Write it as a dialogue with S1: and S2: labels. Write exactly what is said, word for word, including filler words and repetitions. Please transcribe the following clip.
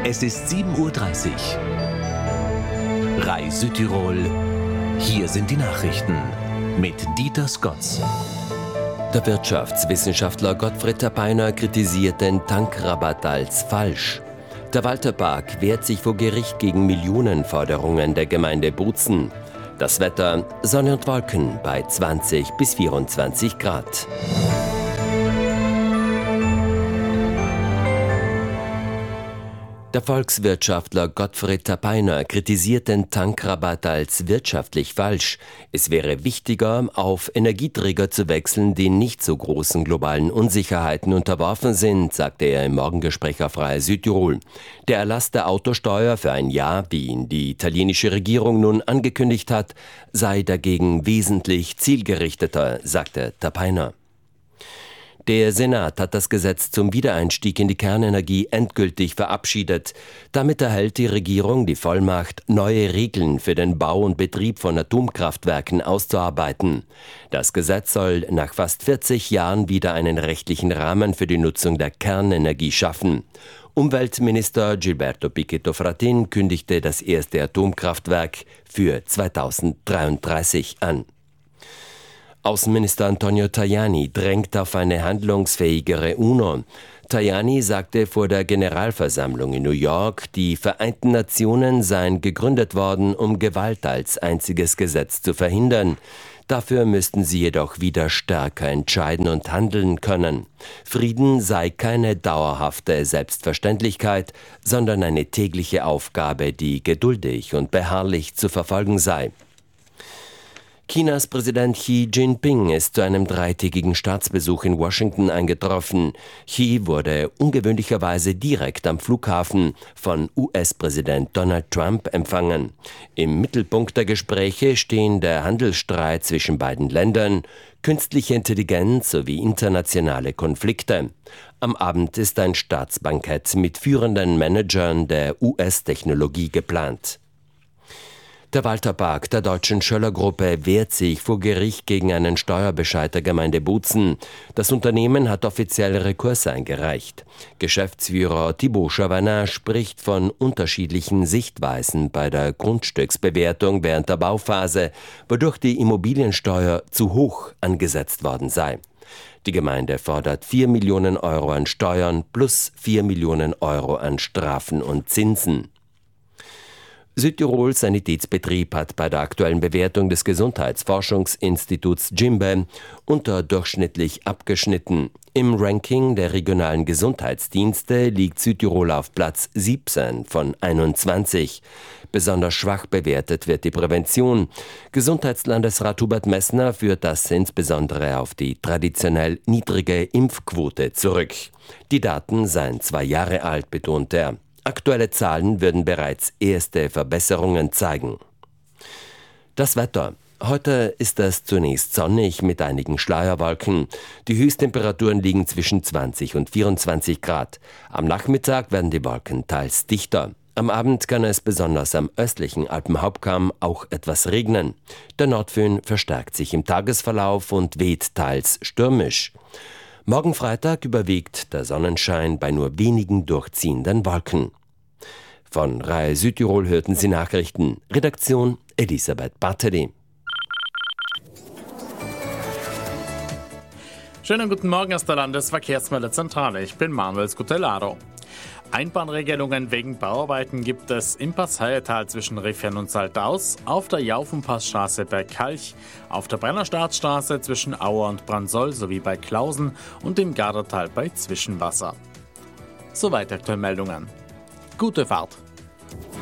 S1: Es ist sieben Uhr dreißig. R A I Südtirol. Hier sind die Nachrichten mit Dieter Skotz.
S2: Der Wirtschaftswissenschaftler Gottfried Tapeiner kritisiert den Tankrabatt als falsch. Der Walterpark wehrt sich vor Gericht gegen Millionenforderungen der Gemeinde Bozen. Das Wetter: Sonne und Wolken bei zwanzig bis vierundzwanzig Grad. Der Volkswirtschaftler Gottfried Tapeiner kritisiert den Tankrabatt als wirtschaftlich falsch. Es wäre wichtiger, auf Energieträger zu wechseln, die nicht so großen globalen Unsicherheiten unterworfen sind, sagte er im Morgengespräch auf R A I Südtirol. Der Erlass der Autosteuer für ein Jahr, wie ihn die italienische Regierung nun angekündigt hat, sei dagegen wesentlich zielgerichteter, sagte Tapeiner. Der Senat hat das Gesetz zum Wiedereinstieg in die Kernenergie endgültig verabschiedet. Damit erhält die Regierung die Vollmacht, neue Regeln für den Bau und Betrieb von Atomkraftwerken auszuarbeiten. Das Gesetz soll nach fast vierzig Jahren wieder einen rechtlichen Rahmen für die Nutzung der Kernenergie schaffen. Umweltminister Gilberto Pichetto Fratin kündigte das erste Atomkraftwerk für zweitausenddreiunddreißig an. Außenminister Antonio Tajani drängt auf eine handlungsfähigere UNO. Tajani sagte vor der Generalversammlung in New York, die Vereinten Nationen seien gegründet worden, um Gewalt als einziges Gesetz zu verhindern. Dafür müssten sie jedoch wieder stärker entscheiden und handeln können. Frieden sei keine dauerhafte Selbstverständlichkeit, sondern eine tägliche Aufgabe, die geduldig und beharrlich zu verfolgen sei. Chinas Präsident Xi Jinping ist zu einem dreitägigen Staatsbesuch in Washington eingetroffen. Xi wurde ungewöhnlicherweise direkt am Flughafen von U S-Präsident Donald Trump empfangen. Im Mittelpunkt der Gespräche stehen der Handelsstreit zwischen beiden Ländern, künstliche Intelligenz sowie internationale Konflikte. Am Abend ist ein Staatsbankett mit führenden Managern der U S-Technologie geplant. Der Walterpark der deutschen Schöller-Gruppe wehrt sich vor Gericht gegen einen Steuerbescheid der Gemeinde Bozen. Das Unternehmen hat offiziell Rekurs eingereicht. Geschäftsführer Thibaut Chavanin spricht von unterschiedlichen Sichtweisen bei der Grundstücksbewertung während der Bauphase, wodurch die Immobiliensteuer zu hoch angesetzt worden sei. Die Gemeinde fordert vier Millionen Euro an Steuern plus vier Millionen Euro an Strafen und Zinsen. Südtirols Sanitätsbetrieb hat bei der aktuellen Bewertung des Gesundheitsforschungsinstituts Jimbe unterdurchschnittlich abgeschnitten. Im Ranking der regionalen Gesundheitsdienste liegt Südtirol auf Platz siebzehn von einundzwanzig. Besonders schwach bewertet wird die Prävention. Gesundheitslandesrat Hubert Messner führt das insbesondere auf die traditionell niedrige Impfquote zurück. Die Daten seien zwei Jahre alt, betont er. Aktuelle Zahlen würden bereits erste Verbesserungen zeigen. Das Wetter. Heute ist es zunächst sonnig mit einigen Schleierwolken. Die Höchsttemperaturen liegen zwischen zwanzig und vierundzwanzig Grad. Am Nachmittag werden die Wolken teils dichter. Am Abend kann es besonders am östlichen Alpenhauptkamm auch etwas regnen. Der Nordföhn verstärkt sich im Tagesverlauf und weht teils stürmisch. Morgen Freitag überwiegt der Sonnenschein bei nur wenigen durchziehenden Wolken. Von R A I Südtirol hörten Sie Nachrichten. Redaktion Elisabeth Barteli.
S3: Schönen guten Morgen aus der Landesverkehrsmeldezentrale. Ich bin Manuel Scutellaro. Einbahnregelungen wegen Bauarbeiten gibt es im Passheiertal zwischen Riffian und Saltaus, auf der Jaufenpassstraße bei Kalch, auf der Brennerstadtstraße zwischen Auer und Bransoll sowie bei Klausen und im Gardertal bei Zwischenwasser. Soweit aktuelle Meldungen. Gute Fahrt!